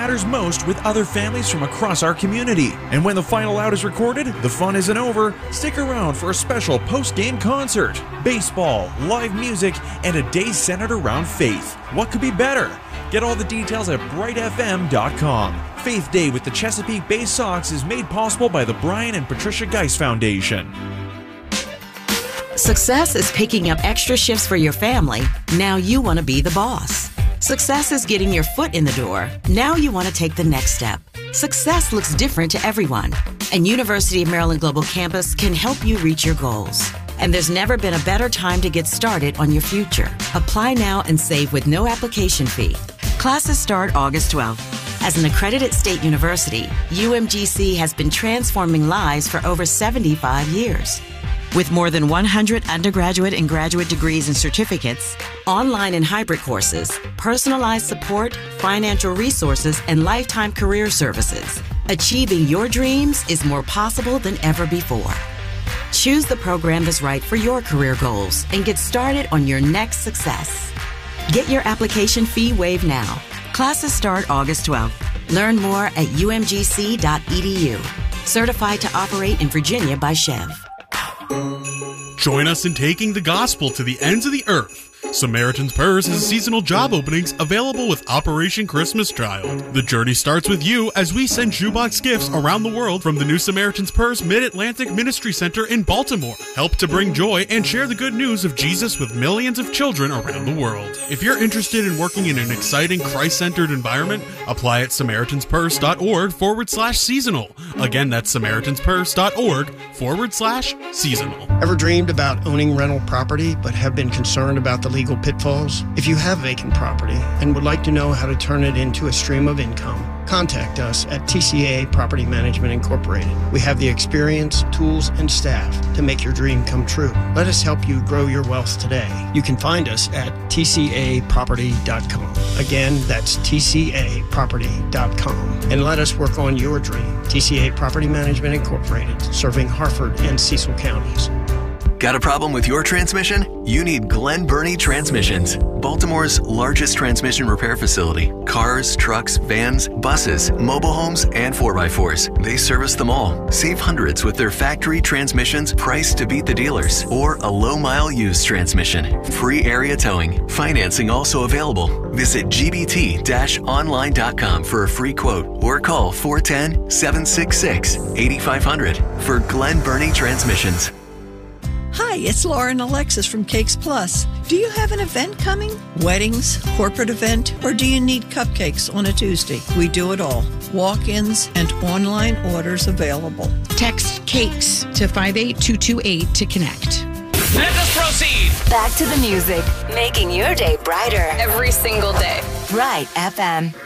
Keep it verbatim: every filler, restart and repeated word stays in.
matters most with other families from across our community. And when the final out is recorded, the fun isn't over. Stick around for a special post-game concert, baseball, live music, and a day centered around faith. What could be better? Get all the details at bright f m dot com. Faith Day with the Chesapeake Bay Sox is made possible by the Brian and Patricia Geis Foundation. Success is picking up extra shifts for your family. Now you want to be the boss. Success is getting your foot in the door. Now you want to take the next step. Success looks different to everyone, and University of Maryland Global Campus can help you reach your goals. And there's never been a better time to get started on your future. Apply now and save with no application fee. Classes start August twelfth. As an accredited state university, U M G C has been transforming lives for over seventy-five years. With more than one hundred undergraduate and graduate degrees and certificates, online and hybrid courses, personalized support, financial resources, and lifetime career services, achieving your dreams is more possible than ever before. Choose the program that's right for your career goals and get started on your next success. Get your application fee waived now. Classes start August twelfth. Learn more at u m g c dot e d u. Certified to operate in Virginia by Chev. Join us in taking the gospel to the ends of the earth. Samaritan's Purse has seasonal job openings available with Operation Christmas Child. The journey starts with you as we send shoebox gifts around the world from the new Samaritan's Purse Mid-Atlantic Ministry Center in Baltimore. Help to bring joy and share the good news of Jesus with millions of children around the world. If you're interested in working in an exciting Christ-centered environment, apply at SamaritansPurse.org forward slash seasonal. Again, that's SamaritansPurse.org forward slash seasonal. Ever dreamed about owning rental property but have been concerned about the legal pitfalls? If you have vacant property and would like to know how to turn it into a stream of income, contact us at T C A Property Management Incorporated. We have the experience, tools, and staff to make your dream come true. Let us help you grow your wealth today. You can find us at T C A property dot com. Again, that's T C A property dot com. And let us work on your dream. T C A Property Management Incorporated, serving Harford and Cecil counties. Got a problem with your transmission? You need Glen Burnie Transmissions, Baltimore's largest transmission repair facility. Cars, trucks, vans, buses, mobile homes, and four by fours. They service them all. Save hundreds with their factory transmissions priced to beat the dealers, or a low-mile used transmission. Free area towing. Financing also available. Visit g b t dash online dot com for a free quote or call four one zero, seven six six, eight five zero zero for Glen Burnie Transmissions. Hi, it's Lauren Alexis from Cakes Plus. Do you have an event coming? Weddings, corporate event, or do you need cupcakes on a Tuesday? We do it all. Walk-ins and online orders available. Text CAKES to five eight two two eight to connect. Let us proceed. Back to the music, making your day brighter every single day. Bright F M.